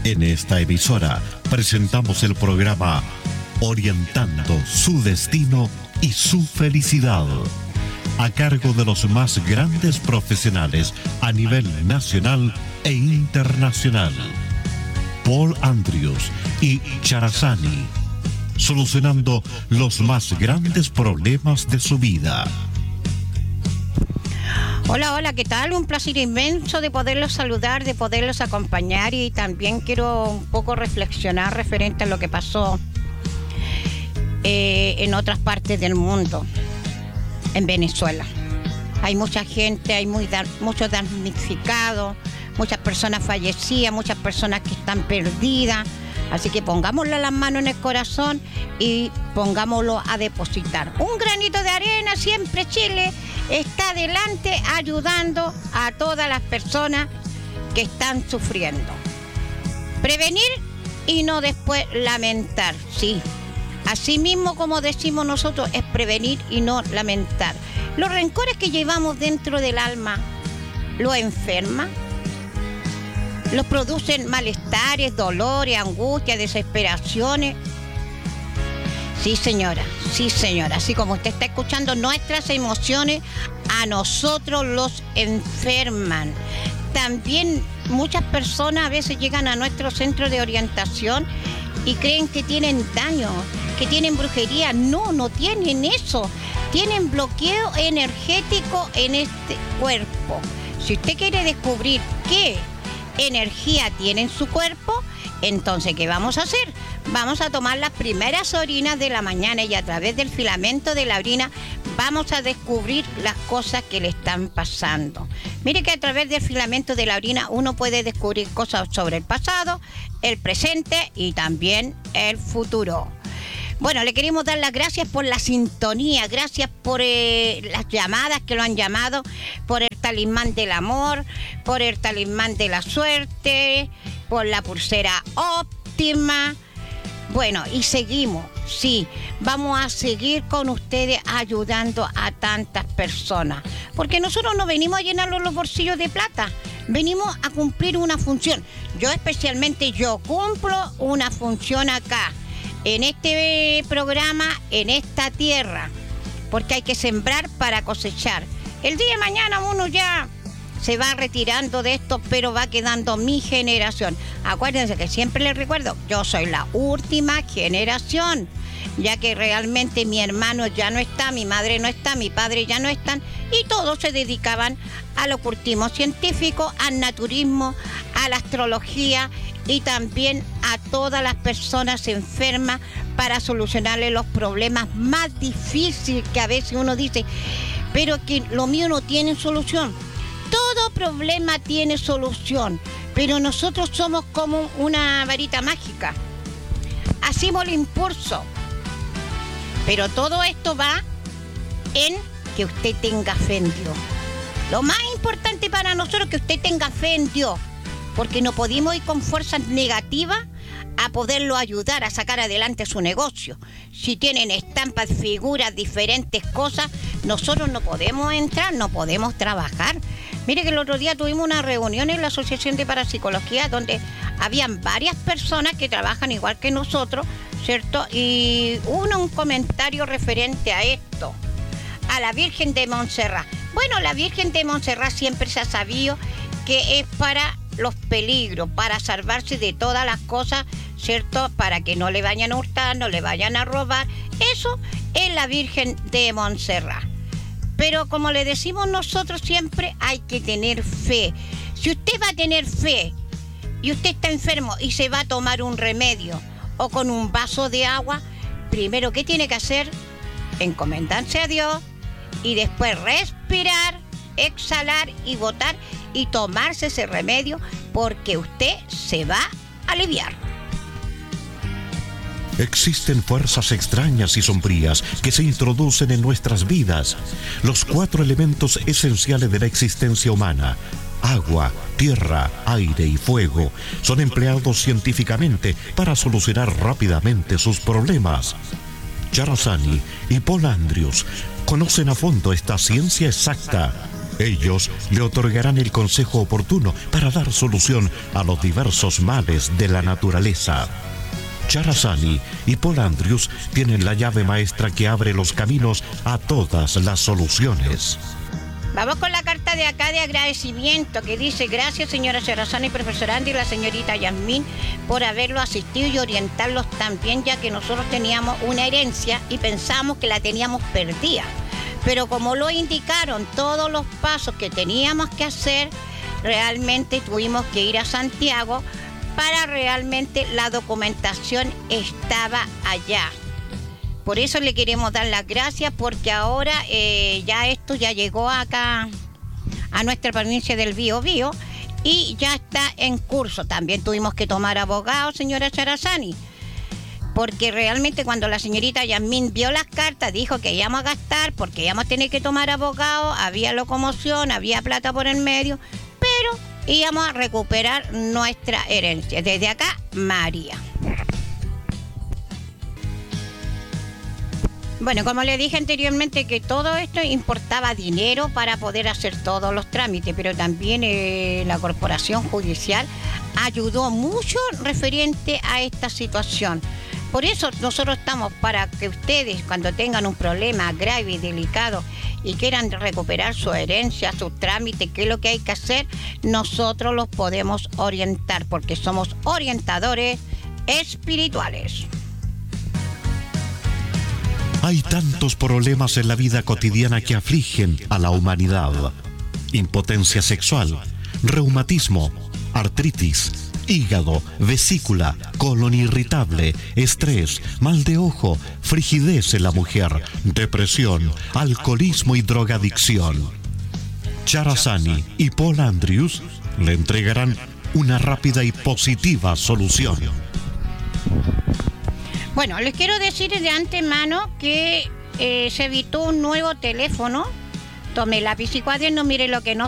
En esta emisora presentamos el programa Orientando su destino y su felicidad, a cargo de los más grandes profesionales a nivel nacional e internacional. Paul Andrews y Charazani, solucionando los más grandes problemas de su vida. Hola, hola, ¿qué tal? Un placer inmenso de poderlos saludar, de poderlos acompañar, y también quiero un poco reflexionar referente a lo que pasó en otras partes del mundo, en Venezuela. Hay mucha gente, hay muchos damnificados, muchas personas fallecidas, muchas personas que están perdidas. Así que pongámosle las manos en el corazón y pongámoslo a depositar. Un granito de arena, siempre Chile está adelante ayudando a todas las personas que están sufriendo. Prevenir y no después lamentar, sí. Así mismo como decimos nosotros, es prevenir y no lamentar. Los rencores que llevamos dentro del alma, ¿lo enferma? Los producen malestares, dolores, angustias, desesperaciones. Sí, señora, sí, señora. Así como usted está escuchando, nuestras emociones a nosotros los enferman. También muchas personas a veces llegan a nuestro centro de orientación y creen que tienen daño, que tienen brujería. No, no tienen eso. Tienen bloqueo energético en este cuerpo. Si usted quiere descubrir qué energía tiene en su cuerpo, entonces, ¿qué vamos a hacer? Vamos a tomar las primeras orinas de la mañana y a través del filamento de la orina vamos a descubrir las cosas que le están pasando. Mire que a través del filamento de la orina uno puede descubrir cosas sobre el pasado, el presente y también el futuro. Bueno, le queremos dar las gracias por la sintonía, gracias por las llamadas que lo han llamado, por el talismán del amor, por el talismán de la suerte, por la pulsera óptima. Bueno, y seguimos, sí, vamos a seguir con ustedes ayudando a tantas personas, porque nosotros no venimos a llenarnos los bolsillos de plata, venimos a cumplir una función. Yo cumplo una función acá, en este programa, en esta tierra, porque hay que sembrar para cosechar. El día de mañana uno ya se va retirando de esto, pero va quedando mi generación. Acuérdense que siempre les recuerdo, yo soy la última generación, ya que realmente mi hermano ya no está, mi madre no está, mi padre ya no están, y todos se dedicaban al ocultismo científico, al naturismo, a la astrología y también a todas las personas enfermas para solucionarle los problemas más difíciles que a veces uno dice, pero que lo mío no tiene solución. Todo problema tiene solución, pero nosotros somos como una varita mágica. Hacemos el impulso. Pero todo esto va en que usted tenga fe en Dios. Lo más importante para nosotros es que usted tenga fe en Dios, porque no podemos ir con fuerzas negativas a poderlo ayudar a sacar adelante su negocio. Si tienen estampas, figuras, diferentes cosas, nosotros no podemos entrar, no podemos trabajar. Mire que el otro día tuvimos una reunión en la Asociación de Parapsicología donde habían varias personas que trabajan igual que nosotros, ¿cierto? Y hubo un comentario referente a esto, a la Virgen de Montserrat. Bueno, la Virgen de Montserrat siempre se ha sabido que es para los peligros, para salvarse de todas las cosas, ¿cierto? Para que no le vayan a hurtar, no le vayan a robar. Eso es la Virgen de Montserrat. Pero como le decimos nosotros siempre, hay que tener fe. Si usted va a tener fe y usted está enfermo y se va a tomar un remedio o con un vaso de agua, primero, ¿qué tiene que hacer? Encomendarse a Dios y después respirar, exhalar y botar y tomarse ese remedio, porque usted se va a aliviar. Existen fuerzas extrañas y sombrías que se introducen en nuestras vidas. Los 4 elementos esenciales de la existencia humana, agua, tierra, aire y fuego, son empleados científicamente para solucionar rápidamente sus problemas. Charazani y Paul Andrews conocen a fondo esta ciencia exacta. Ellos le otorgarán el consejo oportuno para dar solución a los diversos males de la naturaleza. Charazani y Paul Andrews tienen la llave maestra que abre los caminos a todas las soluciones. Vamos con la carta de acá de agradecimiento que dice: gracias señora Charazani, profesor Andy y la señorita Yasmín por haberlo asistido y orientarlos también, ya que nosotros teníamos una herencia y pensamos que la teníamos perdida. Pero como lo indicaron todos los pasos que teníamos que hacer, realmente tuvimos que ir a Santiago para realmente la documentación estaba allá. Por eso le queremos dar las gracias, porque ahora ya esto ya llegó acá a nuestra provincia del Biobío y ya está en curso. También tuvimos que tomar abogado, señora Charazani, porque realmente cuando la señorita Yasmín vio las cartas dijo que íbamos a gastar porque íbamos a tener que tomar abogado, había locomoción, había plata por el medio, pero íbamos a recuperar nuestra herencia. Desde acá, María. Bueno, como le dije anteriormente, que todo esto importaba dinero para poder hacer todos los trámites, pero también la corporación judicial ayudó mucho referente a esta situación. Por eso nosotros estamos para que ustedes, cuando tengan un problema grave y delicado y quieran recuperar su herencia, su trámite, qué es lo que hay que hacer, nosotros los podemos orientar, porque somos orientadores espirituales. Hay tantos problemas en la vida cotidiana que afligen a la humanidad. Impotencia sexual, reumatismo, artritis, hígado, vesícula, colon irritable, estrés, mal de ojo, frigidez en la mujer, depresión, alcoholismo y drogadicción. Charazani y Paul Andrews le entregarán una rápida y positiva solución. Bueno, les quiero decir de antemano que se evitó un nuevo teléfono. Tome lápiz y cuaderno, mire lo que no